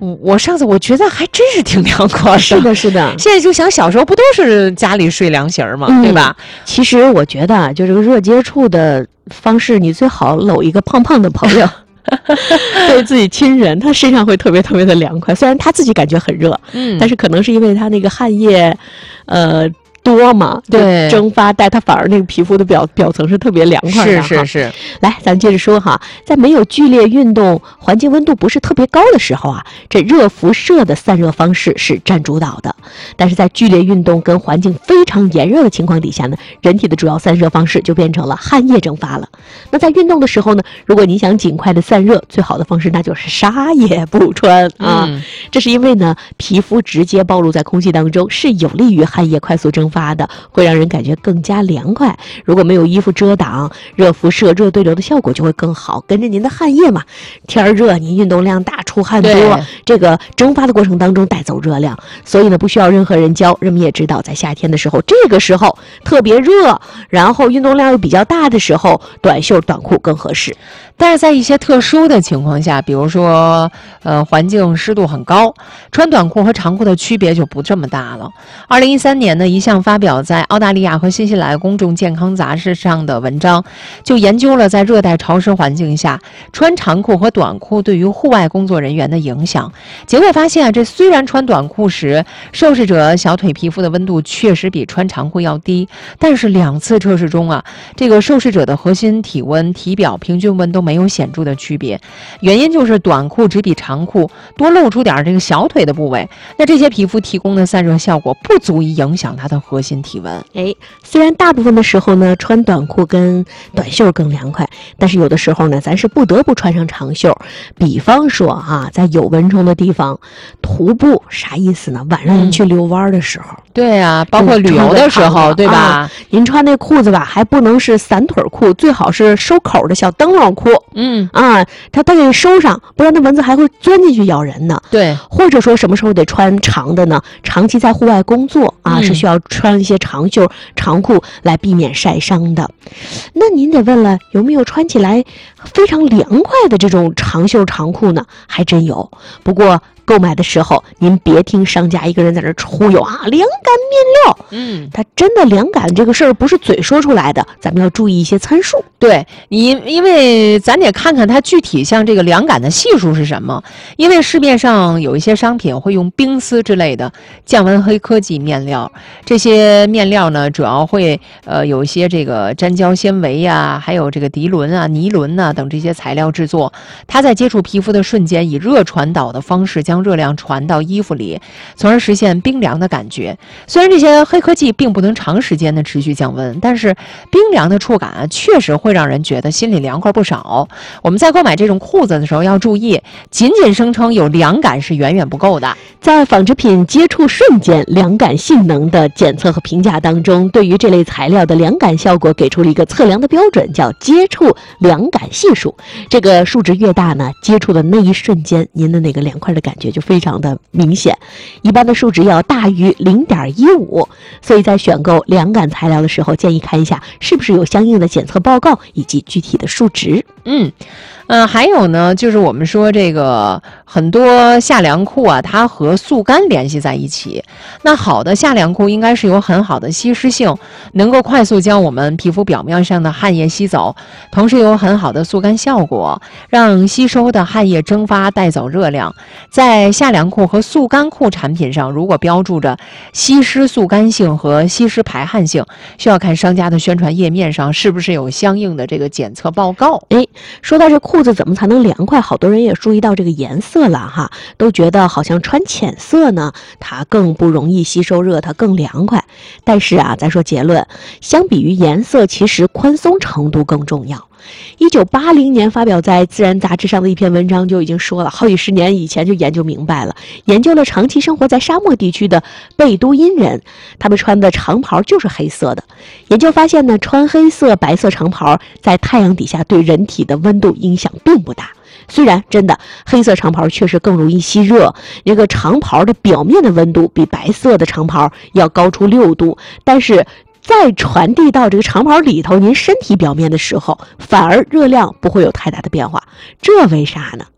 我上次我觉得还真是挺凉快的。 是的，是的。 现在就想小时候不都是家里睡凉席嘛，对吧？ 其实我觉得啊，就这个热接触的方式，你最好搂一个胖胖的朋友。对自己亲人，他身上会特别特别的凉快，虽然他自己感觉很热，但是可能是因为他那个汗液，多嘛， 对， 蒸发带它反而那个皮肤的表层是特别凉快的。 是。 来，咱接着说哈，在没有剧烈运动、环境温度不是特别高的时候啊，这热辐射的散热方式是占主导的。但是在剧烈运动跟环境非常炎热的情况底下呢，人体的主要散热方式就变成了汗液蒸发了。那在运动的时候呢，如果你想尽快的散热，最好的方式那就是啥也不穿啊。这是因为呢，皮肤直接暴露在空气当中是有利于汗液快速蒸发的，会让人感觉更加凉快。如果没有衣服遮挡，热辐射、热对流的效果就会更好。跟着您的汗液嘛，天热您运动量大，出汗多，这个蒸发的过程当中带走热量，所以呢不需要任何人教，人们也知道，在夏天的时候，这个时候特别热，然后运动量又比较大的时候，短袖短裤更合适。 但是在一些特殊的情况下，比如说环境湿度很高，穿短裤和长裤的区别就不这么大了。2013年呢，一项发表在澳大利亚和新西兰公众健康杂志上的文章，就研究了在热带潮湿环境下穿长裤和短裤对于户外工作人员的影响。结果发现这虽然穿短裤时受试者小腿皮肤的温度确实比穿长裤要低，但是2次测试中啊，这个受试者的核心体温、体表平均温都没有显著的区别。原因就是短裤只比长裤多露出点这个小腿的部位，那这些皮肤提供的散热效果不足以影响它的核心体温。 虽然大部分的时候呢，穿短裤跟短袖更凉快，但是有的时候呢，咱是不得不穿上长袖。比方说啊，在有蚊虫的地方徒步，啥意思呢？晚上您去遛弯的时候， 对啊，包括旅游的时候，对吧？ 您穿那裤子吧，还不能是散腿裤，最好是收口的小灯笼裤。它得收上，不然那蚊子还会钻进去咬人呢。 对， 或者说什么时候得穿长的呢？长期在户外工作啊，是需要穿一些长袖长裤来避免晒伤的。那您得问了，有没有穿起来非常凉快的这种长袖长裤呢？还真有，不过购买的时候您别听商家一个人在那忽悠啊，凉感面料，它真的凉感这个事儿不是嘴说出来的，咱们要注意一些参数。 对，因为咱得看看它具体像这个凉感的系数是什么，因为市面上有一些商品会用冰丝之类的降温黑科技面料，这些面料呢主要会有一些这个粘胶纤维呀，还有这个涤纶啊、尼纶啊等这些材料制作，它在接触皮肤的瞬间以热传导的方式将热量传到衣服里，从而实现冰凉的感觉。虽然这些黑科技并不能长时间的持续降温，但是冰凉的触感确实会让人觉得心里凉快不少。我们在购买这种裤子的时候要注意，仅声称有凉感是远远不够的。 在纺织品接触瞬间凉感性能的检测和评价当中，对于这类材料的凉感效果给出了一个测量的标准，叫接触凉感系数。这个数值越大呢，接触的那一瞬间您的那个凉快的感觉就非常的明显，一般的数值要大于 0.15， 所以在选购凉感材料的时候，建议看一下是不是有相应的检测报告以及具体的数值。 还有呢，就是我们说这个很多夏凉裤啊，它和速干联系在一起。那好的夏凉裤应该是有很好的吸湿性，能够快速将我们皮肤表面上的汗液吸走，同时有很好的速干效果，让吸收的汗液蒸发带走热量。在夏凉裤和速干裤产品上，如果标注着吸湿速干性和吸湿排汗性，需要看商家的宣传页面上是不是有相应的这个检测报告。 说到这裤子怎么才能凉快，好多人也注意到这个颜色了哈，都觉得好像穿浅色呢，它更不容易吸收热，它更凉快。但是啊，咱说结论，相比于颜色，其实宽松程度更重要。1980年发表在《自然》杂志上的一篇文章就已经说了，好几十年以前就研究明白了，研究了长期生活在沙漠地区的贝都因人，他们穿的长袍就是黑色的。研究发现呢，穿黑色、白色长袍在太阳底下对人体的温度影响并不大。虽然真的黑色长袍确实更容易吸热，那个长袍的表面的温度比白色的长袍要高出6度，但是再传递到这个长袍里头您身体表面的时候，反而热量不会有太大的变化。这为啥呢？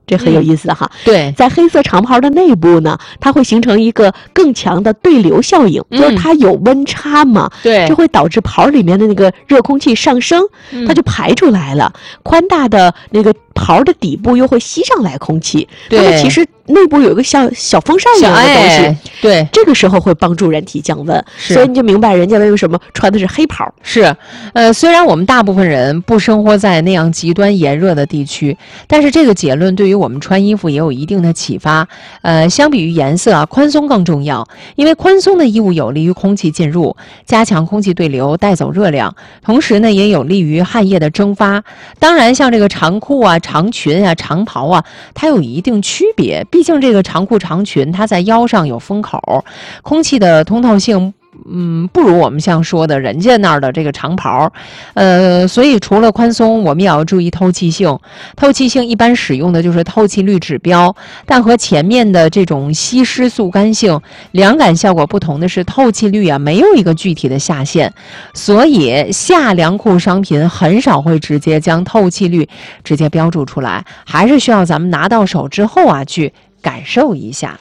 这很有意思哈。 对， 在黑色长袍的内部呢，它会形成一个更强的对流效应，就是它有温差嘛， 对， 这会导致袍里面的那个热空气上升，它就排出来了。宽大的那个袍的底部又会吸上来空气，那么其实内部有一个像小风扇一样的东西， 对， 这个时候会帮助人体降温，所以你就明白人家为什么穿的是黑袍。 是，虽然我们大部分人不生活在那样极端炎热的地区，但是这个结论对于我们穿衣服也有一定的启发。相比于颜色啊，宽松更重要，因为宽松的衣物有利于空气进入，加强空气对流，带走热量，同时呢也有利于汗液的蒸发。当然，像这个长裤啊、长裙啊、长袍啊，它有一定区别，毕竟这个长裤、长裙它在腰上有风口，空气的通透性不如我们像说的人家那儿的这个长袍，所以除了宽松，我们也要注意透气性。透气性一般使用的就是透气率指标，但和前面的这种吸湿速干性、凉感效果不同的是，透气率啊没有一个具体的下限，所以夏凉裤商品很少会直接将透气率直接标注出来，还是需要咱们拿到手之后啊去感受一下。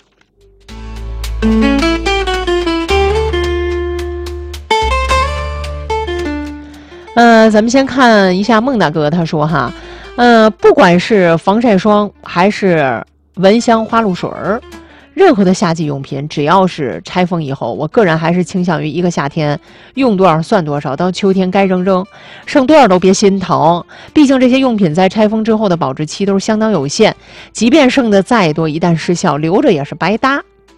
咱们先看一下孟大哥，他说哈，不管是防晒霜还是蚊香花露水儿，任何的夏季用品，只要是拆封以后，我个人还是倾向于一个夏天用多少算多少，到秋天该扔扔，剩多少都别心疼。毕竟这些用品在拆封之后的保质期都是相当有限，即便剩的再多，一旦失效，留着也是白搭。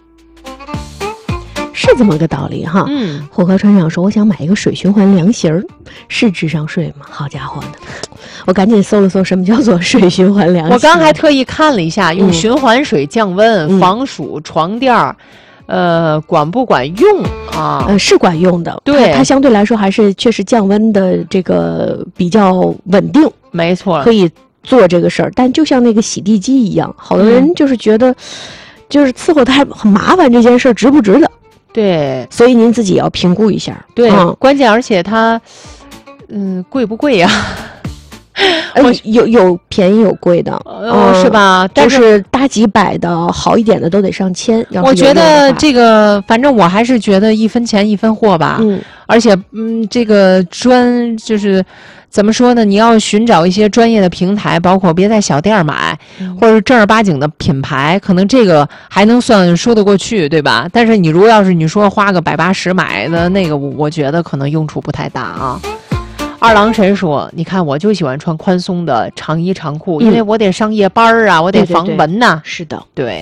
是这么个道理哈。火河船长说我想买一个水循环凉席儿，是智商税吗？好家伙呢，我赶紧搜了搜什么叫做水循环凉席。 我刚还特意看了一下，用循环水降温、防暑床垫儿，管不管用啊？ 是管用的， 对， 它相对来说还是确实降温的这个比较稳定， 没错， 可以做这个事儿。但就像那个洗地机一样，好多人就是觉得，就是伺候它很麻烦，这件事值不值得？ 对， 所以您自己要评估一下。 对，关键而且它，贵不贵呀？ 有便宜有贵的， 是吧？但是大几百的好一点的都得上千。 我觉得这个，反正我还是觉得一分钱一分货吧。而且这个就是怎么说呢？你要寻找一些专业的平台，包括别在小店买，或者正儿八经的品牌，可能这个还能算说得过去，对吧？但是你如果要是你说花个180买的那个，我觉得可能用处不太大啊。二郎神说：“你看，我就喜欢穿宽松的长衣长裤，因为我得上夜班啊，我得防蚊呐。” 是的， 对。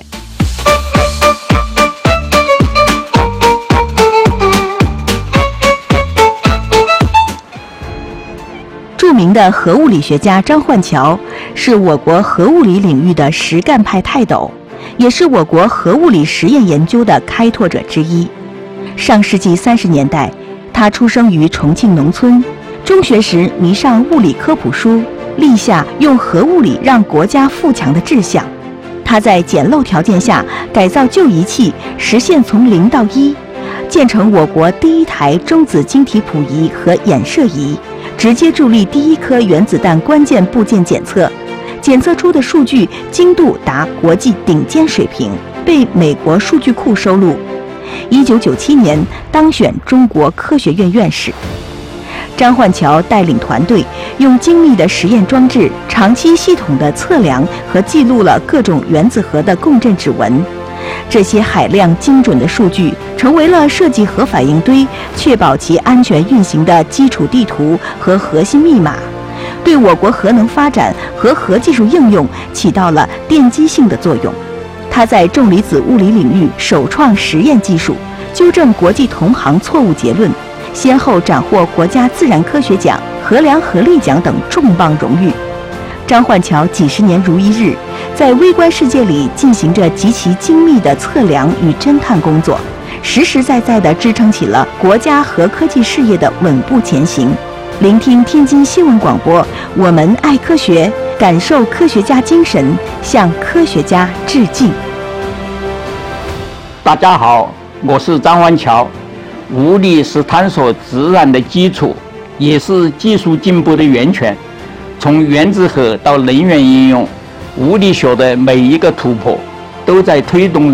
著名的核物理学家张焕桥是我国核物理领域的实干派泰斗，也是我国核物理实验研究的开拓者之一。上世纪30年代，他出生于重庆农村。中学时迷上物理科普书，立下用核物理让国家富强的志向。他在简陋条件下改造旧仪器，实现从0到1，建成我国第一台中子晶体谱仪和衍射仪，直接助力第一颗原子弹关键部件检测，检测出的数据精度达国际顶尖水平，被美国数据库收录。1997年当选中国科学院院士。张焕桥带领团队用精密的实验装置长期系统地测量和记录了各种原子核的共振指纹，这些海量精准的数据成为了设计核反应堆、确保其安全运行的基础地图和核心密码，对我国核能发展和核技术应用起到了奠基性的作用。他在重离子物理领域首创实验技术，纠正国际同行错误结论，先后斩获国家自然科学奖、核量合力奖等重磅荣誉。张焕桥几十年如一日，在微观世界里进行着极其精密的测量与侦探工作，实实在在地支撑起了国家核科技事业的稳步前行。聆听天津新闻广播，我们爱科学，感受科学家精神，向科学家致敬。 大家好，我是张焕桥。物理是探索自然的基础，也是技术进步的源泉。从原子核到能源应用， 物理学的每一个突破都在推动